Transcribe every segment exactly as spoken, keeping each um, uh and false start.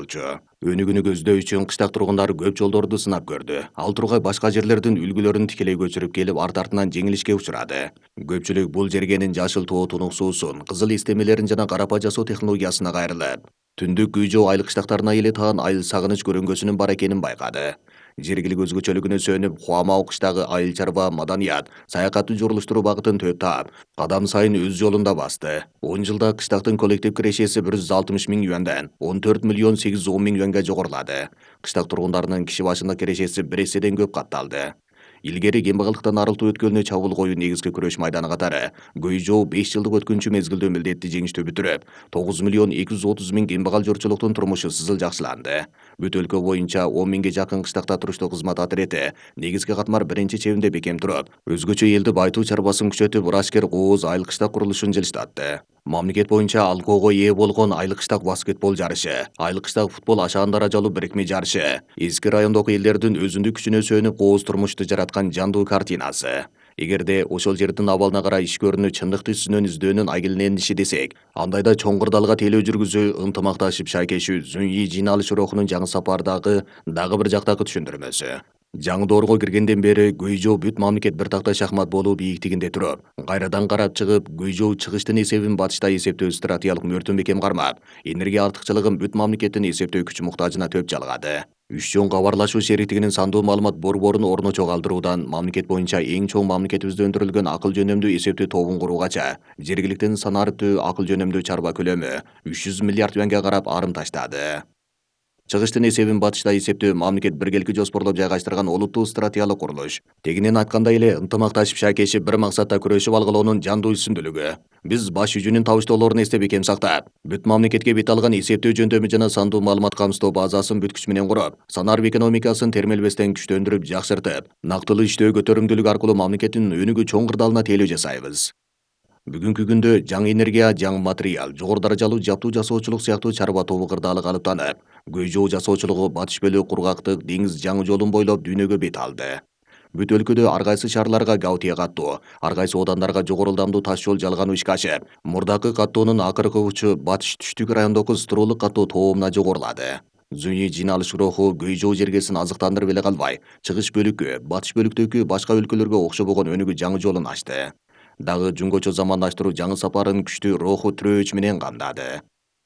болчу. Өнүгүүнү көздөй үчүн кыштак тургундар көп жолдорду сынап көрдү. Ал тургай башка жерлердин үлгүлөрүн тикелей көчүрүп келип арт артынан жеңилишке учурады. Көпчүлүк бул жергенин жашыл тоо тунуксуусун, кызыл эстемелерин жана карапа жасоо технологиясына кайрылып, түндүк үй жөө айыл кыштактарына эле таан айыл сагыныч көрүнгөсүнүн бар экенин байкады. Жергилик өзгөчөлүгүнө сөнүп, Хуамау кыштагы айыл чарба маданият, саякатты журулуштуруу багытын төп таап, кадам сайын өз жолунда басты. он жылда кыштактын коллектив кирешеси бир жүз алтымыш миң юандан он төрт миллион сегиз жүз он миң юанга жогорулады. Кыштак тургундарынын киши башына кирешеси бир эседен көп катталды. Илгери кембагалыктан арылтуу өткөлүнө чабуул коюу негизги күрөш майданы катары Көй жоо беш жылдык өткүнчү мезгилдөө милдетти жеңиштүү бүтүрүп, тогуз миллион эки жүз отуз миң кембагал журтчулуктун турмушу сызыл жакшыланды. Бүт өлкө боюнча он миңге жакын кыштакта туруштуу кызмат отирети негизги катмар биринчи чебинде бекем туруп, өзгөчө элди байтуу чарбасын күчөтүп, ырашкер кооз айыл кыштак курулушун жылыштатты. Мамлекет боюнча алкоого ээ болгон айыл кыштак баскетбол жарышы, айыл кыштак футбол ашаан даражалуу бирикме жарышы, эски райондогу элдердин өзүндүк күчүнө сүйөнүп кооз турмушту жараткан жандуу картинасы. Эгерде ошол жердин абалына карай ишкөрүнү чындыкты үстүнөн издөөнүн айгилинен иши десек, андайда чоң кырдаалга тейлөө жүргүзүү, ынтымакташып шайкешүү Зүнйи жыйналыш рухунун жаңы сапардагы дагы бир жактагы түшүндүрмөсү. Жаңы доорго киргенден бери Көй жоо бүт мамлекет бир такта шахмат болуу бийиктигинде туруп, кайрадан карап чыгып, Көй жоо чыгыштын эсебин батышта эсептөө стратегиялык мөрдөн бекем кармап, энергия артыкчылыгын бүт мамлекеттин эсептөө күчү муктажына төп жалгады. Үч чоң кабарлашуу шериктигинин сандуу маалымат борборун орночо калтыруудан мамлекет боюнча эң чоң мамлекетибизде өндүрүлгөн акыл жөнөмдүү эсептөө тобун куруугача, жергиликтин санариптүү акыл жөнөмдүү чарба көлөмү үч жүз миллиард юанга карап арым таштады. Чыгыштын эсебин батышта эсептөө мамлекет биргеликти жоспорлоп жайгаштырган олуттуу стратегиялык курулуш. Тегинен айтканда эле ынтымакташып шайкешип бир максатта күрөшүп алгылоонун жандуу үстүндүүлүгү. Биз баш жүжүнүн табыштоолорун эстеп бекем сактап, бүт мамлекетке бет алган эсептөө жөндөмү жана сандуу маалымат камсыздоо базасын бүт күч менен куруп, санарып экономикасын термелбестен күчтөндүрүп, жакшыртып, нактылуу иштөө көтөрүмдүүлүк аркылуу мамлекеттин өнүгүү чоң кырдаалына тейлөө жасайбыз. Бүгүнкү күндө жаңы энергия, жаңы материал, жогору даражалуу жаптуу жасоочулук сыяктуу чарба тобу кырдаалы калыптанып, Көй жоо жасоочулугу батыш бөлүк кургактык деңиз жаңы жолун бойлоп дүйнөгө бет алды. Бүт өлкөдө ар кайсы шаарларга Гаутия каттоо, ар кайсы одандарга жогору ылдамдуу таш жол жалгануу ишке ашып, мурдакы каттоонун акыркы учу батыш түштүк райондогу строолук каттоо тоомуна жогорулады. Зүнйи жыйналыш руху Көй жоо жергесин азыктандырып эле калбай, чыгыш бөлүккө, батыш бөлүктөгү башка өлкөлөргө окшобогон өнүгүү жаңы жолун ачты. Дагы жөнгөчө замандаштыруу жаңы сапарын күчтүү руху тирөөч менен камдады.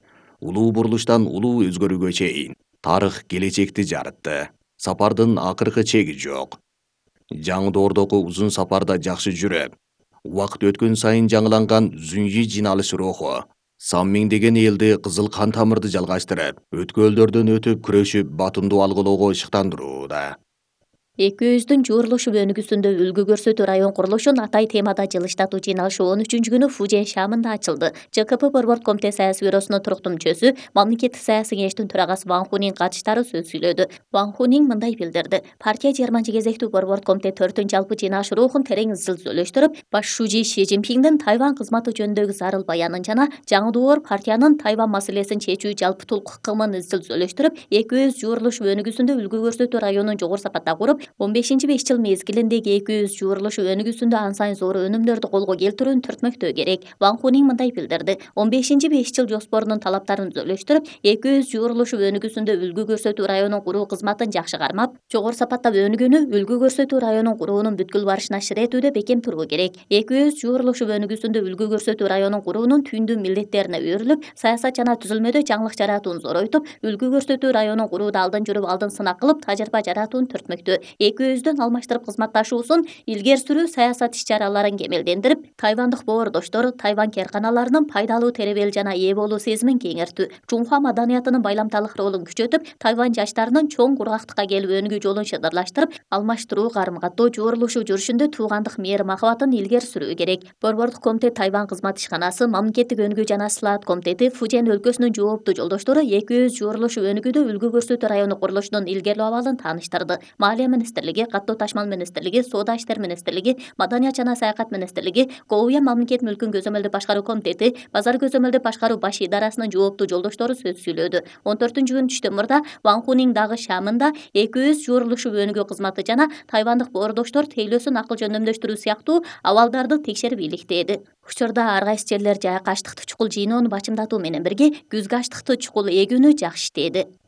Улуу бурулуштан улуу өзгөрүүгө чейин тарых келечекти жарытты. Сапардын акыркы чеги жок. Жаңы доордогу узун сапарда жакшы жүрүп, убакыт өткөн сайын жаңыланган Зүнйи жыйналыш руху сан миңдеген элди кызыл кан тамырды жалгаштырып, өткөлдөрдөн өтүп күрөшүп батымдуу алгылоого ышыктандырууда. Эки өздүн жуурулушуп өнүгүүсүндө үлгү көрсөтүү район курулушун атай темада жылыштатуу жыйналышы он үчүнчү күнү Фужен шаамында ачылды. ЖКП Борбордук комитет саясий бюросунун туруктуу мүчөсү, мамлекеттик саясий кеңештин төрагасы Ван Хунин катыштары сөз сүйлөдү. Ван Хунин мындай билдирди: партия жыйырманчы кезектүү Борбордук комитет төртүнчү жалпы жыйналыш рухун терең изилдөөлөштүрүп, баш шужи Ши Цзиньпиндин Тайвань кызматы жөнүндөгү зарыл баянын жана жаңы доор партиянын Тайвань маселесин чечүү жалпытул ыкымын изилдөөлөштүрүп, эки өз жуурулушуп өнүгүүсүндө үлгү көрсөтүү районун жогору сапатта куруп, он бешинчи беш жыл мезгилиндеги эки өз жуурулушуп өнүгүүсүндө ан сайын зор өнүмдөрдү колго келтирүүнү түртмөктөө керек. Ван Хунин мындай билдирди: он бешинчи беш жыл жоспорунун талаптарын түзөлүштүрүп, эки өз жуурулушуп өнүгүүсүндө үлгү көрсөтүү районун куруу кызматын жакшы кармап, жогору сапатта өнүгүүнү үлгү көрсөтүү районун куруунун бүткүл барышына шыр этүүдө бекем туруу керек. Эки өз жуурулушуп өнүгүүсүндө үлгү көрсөтүү районун куруунун түйүндүү милдеттерине өөрүлүп, саясат жана түзүлмөдө жаңылык жаратууну зоройтуп, үлгү көрсөтүү районун курууда алдын жүрүп, алдын сынак кылып, тажрыйба жаратууну түртмөктө. Эки өздөн алмаштырып кызматташуусун илгери сүрүү, саясат иш-чараларын кемелдендирип, тайвандык боордоштор, Тайвань керканаларынын пайдалуу теребел жана ээ болуу сезимин кеңертүү, Чунхуа маданиятынын байламталык ролун күчөтүп, Тайвань жаштарынын чоң кургактыкка келип өнүгүү жолун шыдырлаштырып, алмаштыруу, карым-каттоо, жуурулушуу жүрүшүндө туугандык мээрим-махабатын илгери сүрүү керек. Борбордук комитет Тайвань кызмат ишканасы, мамлекеттик өнүгүү жана ыслаат комитети, Фужен өлкөсүнүн жооптуу жолдоштору эки өз жуурулушуп өнүгүүдө үлгү көрсөтүү району курулушунун илгерилүү абалын тааныштырды. Маалия министрлиги, каттоо ташмал министрлиги, соода иштер министрлиги, маданият жана саякат министрлиги, Коуя мамлекет мүлкүн көзөмөлдөп башкаруу комитети, базар көзөмөлдөп башкаруу баш идарасынын жооптуу жолдоштору сөз сүйлөдү. он төртүнчү күнү түштөн мурда Ван Хунин дагы шаамында эки өз жуурулушуп өнүгүү кызматы жана тайвандык боордоштор тейлөөсүн акыл жөндөмдөштүрүү сыяктуу абалдарды текшерип иликтээди. Учурда ар кайсы жерлер жайкы аштыкты чукул жыйноону бачымдатуу менен бирге күзгү аштыкты чукул эгүүнү жакшы иштээди.